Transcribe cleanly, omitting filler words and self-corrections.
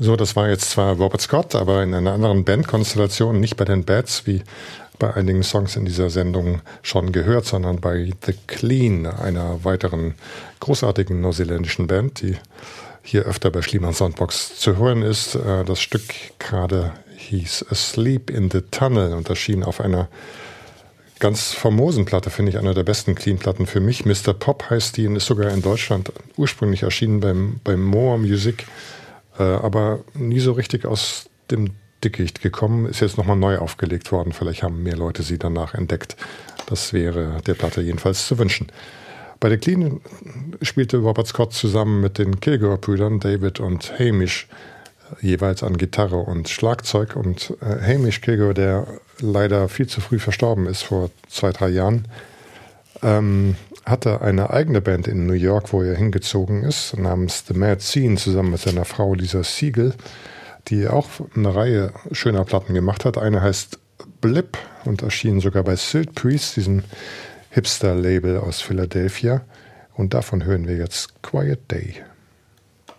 So, das war jetzt zwar Robert Scott, aber in einer anderen Bandkonstellation, nicht bei den Bats, wie bei einigen Songs in dieser Sendung schon gehört, sondern bei The Clean, einer weiteren großartigen neuseeländischen Band, die hier öfter bei Schliemann Soundbox zu hören ist. Das Stück gerade hieß Asleep in the Tunnel und erschien auf einer ganz famosen Platte, finde ich, einer der besten Clean-Platten für mich. Mr. Pop heißt die und ist sogar in Deutschland ursprünglich erschienen beim More Music, aber nie so richtig aus dem Dickicht gekommen, ist jetzt nochmal neu aufgelegt worden. Vielleicht haben mehr Leute sie danach entdeckt. Das wäre der Platte jedenfalls zu wünschen. Bei The Clean spielte Robert Scott zusammen mit den Kilgore-Brüdern David und Hamish jeweils an Gitarre und Schlagzeug. Und Hamish Kilgore, der leider viel zu früh verstorben ist, vor 2-3 Jahren, hatte eine eigene Band in New York, wo er hingezogen ist, namens The Mad Scene, zusammen mit seiner Frau Lisa Siegel, die auch eine Reihe schöner Platten gemacht hat. Eine heißt Blip und erschien sogar bei Silt Priest, diesem Hipster-Label aus Philadelphia. Und davon hören wir jetzt Quiet Day.